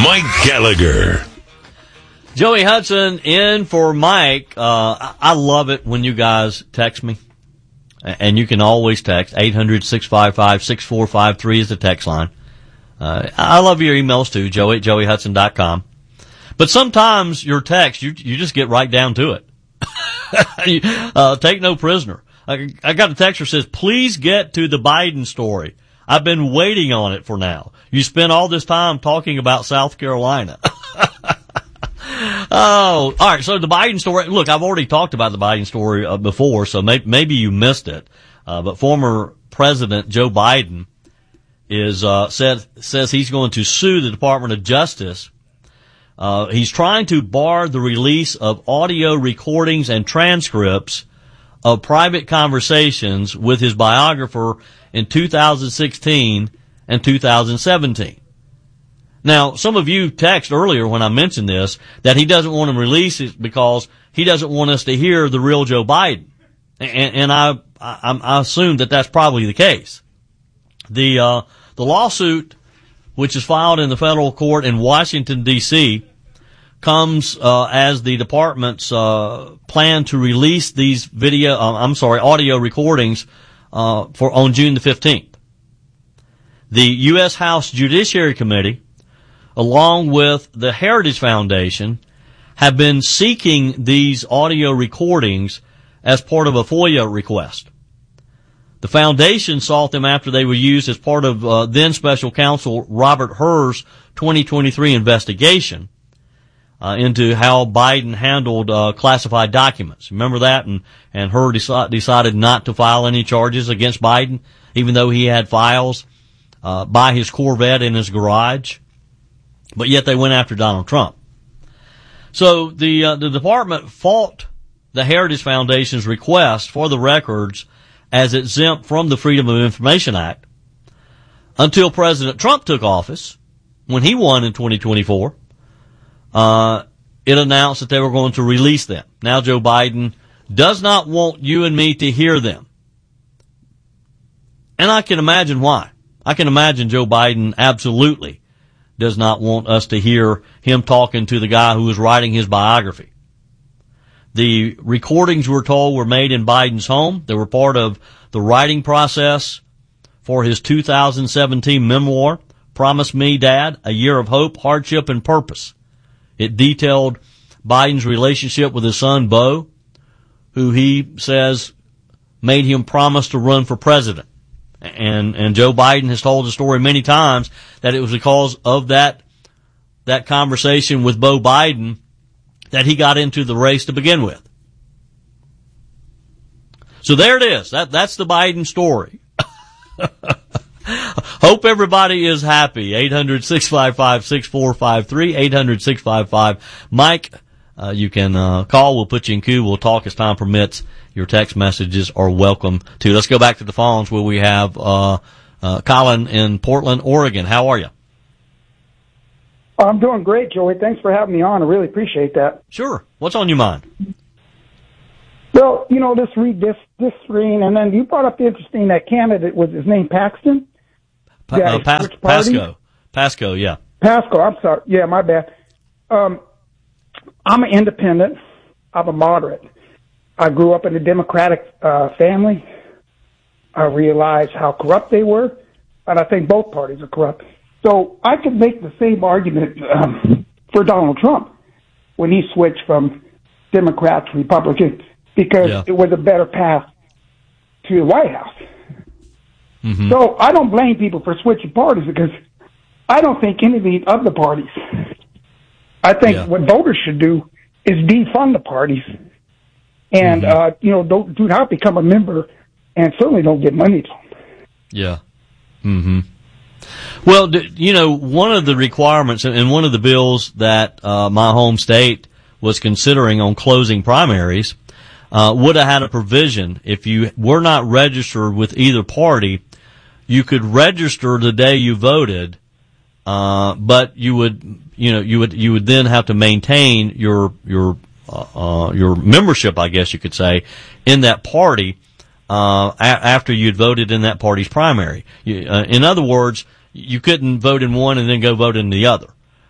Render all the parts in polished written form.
Mike Gallagher. Joey Hudson in for Mike. I love it when you guys text me. And you can always text. 800-655-6453 is the text line. I love your emails too, joey@joeyhudson.com. But sometimes your text, you just get right down to it. Take no prisoner. I got a text that says, please get to the Biden story. I've been waiting on it for now. You spent all this time talking about South Carolina. Oh, all right. So the Biden story. Look, I've already talked about the Biden story before, so maybe you missed it. But former President Joe Biden says he's going to sue the Department of Justice. He's trying to bar the release of audio recordings and transcripts of private conversations with his biographer in 2016 and 2017. Now, some of you text earlier when I mentioned this that he doesn't want to release it because he doesn't want us to hear the real Joe Biden. And I assume that that's probably the case. The lawsuit, which is filed in the federal court in Washington, D.C., comes as the department's plan to release these audio recordings on June the 15th. The U.S. House Judiciary Committee, along with the Heritage Foundation, have been seeking these audio recordings as part of a FOIA request. The foundation sought them after they were used as part of then Special Counsel Robert Hur's 2023 investigation into how Biden handled classified documents. Remember that? And Hur decided not to file any charges against Biden, even though he had files by his Corvette in his garage. But yet they went after Donald Trump. So the department fought the Heritage Foundation's request for the records as exempt from the Freedom of Information Act until President Trump took office. When he won in 2024, it announced that they were going to release them. Now Joe Biden does not want you and me to hear them. And I can imagine why. I can imagine Joe Biden absolutely does not want us to hear him talking to the guy who was writing his biography. The recordings, we're told, were made in Biden's home. They were part of the writing process for his 2017 memoir, Promise Me, Dad, A Year of Hope, Hardship, and Purpose. It detailed Biden's relationship with his son, Beau, who he says made him promise to run for president. And Joe Biden has told the story many times that it was because of that conversation with Beau Biden that he got into the race to begin with. So there it is. That's the Biden story. Hope everybody is happy. 800-655-6453, 800-655-Mike. You can call. We'll put you in queue. We'll talk as time permits. Your text messages are welcome too. Let's go back to the phones where we have Colin in Portland, Oregon. How are you? I'm doing great, Joey. Thanks for having me on. I really appreciate that. Sure. What's on your mind? Well, this screen, and then you brought up the interesting that candidate was his name Paxton. Pasco, yeah. Pasco. I'm sorry. Yeah, my bad. I'm an independent. I'm a moderate. I grew up in a Democratic family. I realized how corrupt they were, and I think both parties are corrupt. So I could make the same argument for Donald Trump when he switched from Democrat to Republican because it was a better path to the White House. Mm-hmm. So I don't blame people for switching parties because I don't think any of the other parties. I think what voters should do is defund the parties and, do not become a member and certainly don't get money to them. Yeah. Mm-hmm. Well, one of the requirements and one of the bills that my home state was considering on closing primaries would have had a provision if you were not registered with either party, you could register the day you voted, but you would then have to maintain your membership, I guess you could say, in that party after you'd voted in that party's primary. In other words, you couldn't vote in one and then go vote in the other.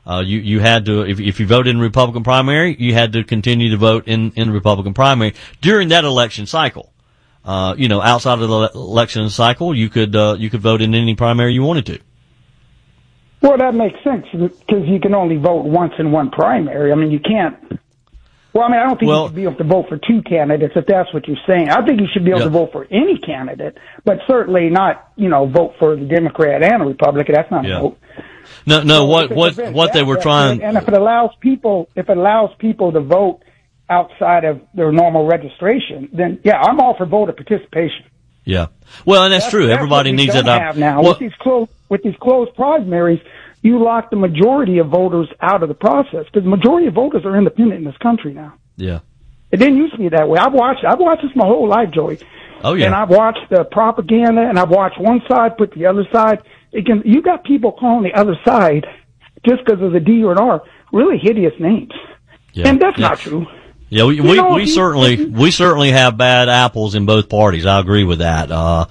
You had to, if you voted in the Republican primary, you had to continue to vote in the Republican primary during that election cycle. Outside of the election cycle, you could vote in any primary you wanted to. Well, that makes sense because you can only vote once in one primary. I mean, you can't. Well, I mean, I don't think you should be able to vote for two candidates if that's what you're saying. I think you should be able to vote for any candidate, but certainly not, vote for the Democrat and a Republican. That's not a vote. No. So what they were trying, and if it allows people to vote outside of their normal registration, then yeah, I'm all for voter participation. Yeah. Well, and that's true. Everybody needs that. Now with these closed primaries, you lock the majority of voters out of the process because the majority of voters are independent in this country now. Yeah. It didn't used to be that way. I've watched this my whole life, Joey. Oh yeah. And I've watched the propaganda, and I've watched one side put the other side. You got people calling the other side just because of the D or an R really hideous names, and that's not true. Yeah, we certainly have bad apples in both parties. I agree with that.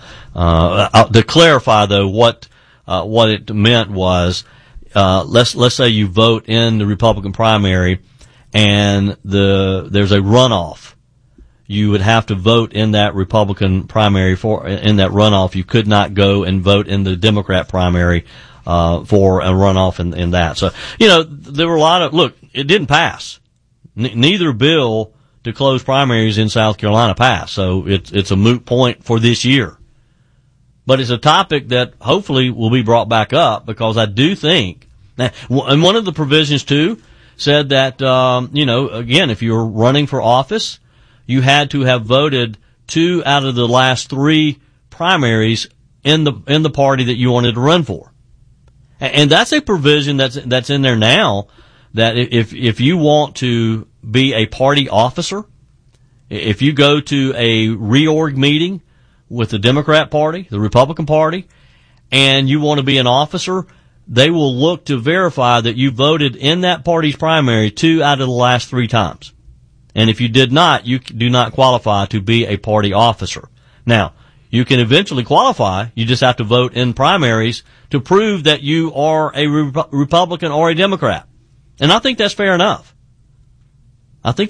To clarify though, what it meant was, let's say you vote in the Republican primary and there's a runoff. You would have to vote in that Republican primary in that runoff. You could not go and vote in the Democrat primary, for a runoff in that. So, there were a lot of, look, it didn't pass. Neither bill to close primaries in South Carolina passed, so it's a moot point for this year. But it's a topic that hopefully will be brought back up because I do think, and one of the provisions too said that, again, if you were running for office, you had to have voted 2 out of the last 3 primaries in the party that you wanted to run for. And that's a provision that's in there now. That if you want to be a party officer, if you go to a reorg meeting with the Democrat Party, the Republican Party, and you want to be an officer, they will look to verify that you voted in that party's primary 2 out of the last 3 times. And if you did not, you do not qualify to be a party officer. Now, you can eventually qualify. You just have to vote in primaries to prove that you are a Republican or a Democrat. And I think that's fair enough. I think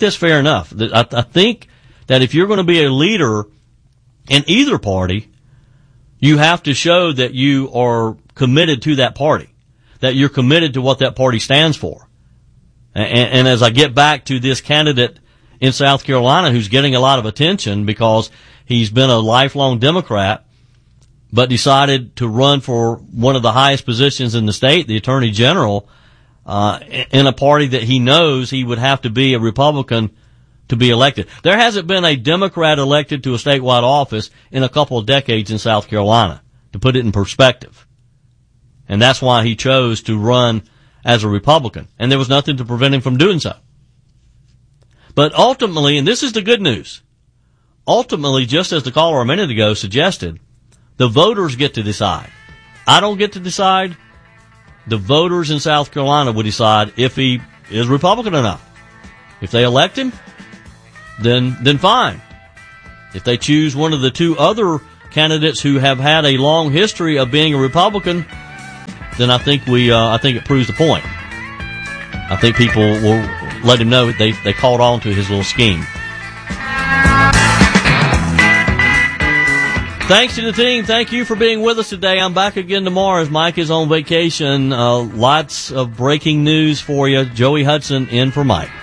that if you're going to be a leader in either party, you have to show that you are committed to that party, that you're committed to what that party stands for. And as I get back to this candidate in South Carolina who's getting a lot of attention because he's been a lifelong Democrat, but decided to run for one of the highest positions in the state, the Attorney General, in a party that he knows he would have to be a Republican to be elected. There hasn't been a Democrat elected to a statewide office in a couple of decades in South Carolina, to put it in perspective. And that's why he chose to run as a Republican. And there was nothing to prevent him from doing so. But ultimately, and this is the good news, ultimately, just as the caller a minute ago suggested, the voters get to decide. I don't get to decide. The voters in South Carolina would decide if he is Republican or not. If they elect him, then fine. If they choose one of the 2 other candidates who have had a long history of being a Republican, then I think it proves the point. I think people will let him know they caught on to his little scheme. Thanks to the team. Thank you for being with us today. I'm back again tomorrow as Mike is on vacation. Lots of breaking news for you. Joey Hudson in for Mike.